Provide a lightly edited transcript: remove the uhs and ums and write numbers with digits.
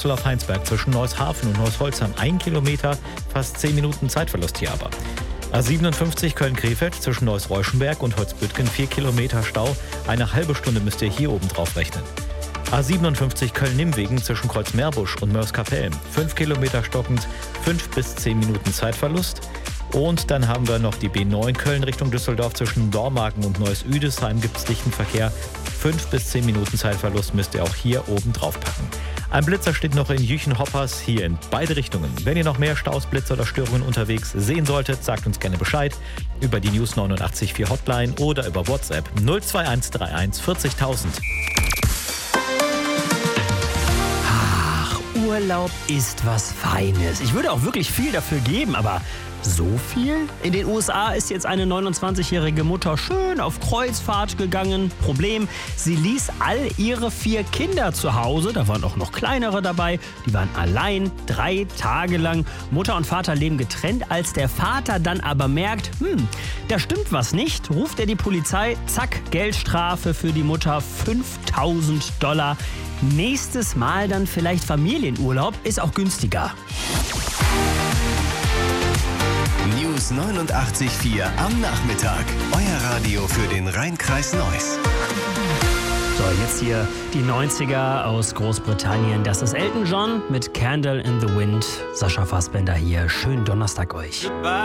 Düsseldorf-Heinsberg zwischen Neushafen und Neusholzheim 1 Kilometer, fast 10 Minuten Zeitverlust hier aber. A57 Köln-Krefeld zwischen Neuss-Reuschenberg und Holzbüttgen 4 Kilometer Stau, eine halbe Stunde müsst ihr hier oben drauf rechnen. A57 Köln-Nimwegen zwischen Kreuzmeerbusch und Mörs-Kapellen 5 Kilometer stockend, 5 bis 10 Minuten Zeitverlust. Und dann haben wir noch die B9 Köln Richtung Düsseldorf zwischen Dormagen und Neuss-Üdesheim gibt es dichten Verkehr. 5 bis 10 Minuten Zeitverlust müsst ihr auch hier oben drauf packen. Ein Blitzer steht noch in Jüchen-Hoppers, hier in beide Richtungen. Wenn ihr noch mehr Staus, Blitzer oder Störungen unterwegs sehen solltet, sagt uns gerne Bescheid über die News 89.4 Hotline oder über WhatsApp 02131 40.000. Urlaub ist was Feines. Ich würde auch wirklich viel dafür geben, aber so viel? In den USA ist jetzt eine 29-jährige Mutter schön auf Kreuzfahrt gegangen. Problem, sie ließ all ihre 4 Kinder zu Hause. Da waren auch noch kleinere dabei. Die waren allein 3 Tage lang. Mutter und Vater leben getrennt. Als der Vater dann aber merkt, da stimmt was nicht, ruft er die Polizei. Zack, Geldstrafe für die Mutter, $5.000. Nächstes Mal dann vielleicht Familienurlaub, ist auch günstiger. News 89.4 am Nachmittag. Euer Radio für den Rhein-Kreis Neuss. So, jetzt hier die 90er aus Großbritannien. Das ist Elton John mit Candle in the Wind. Sascha Fassbender hier. Schönen Donnerstag euch.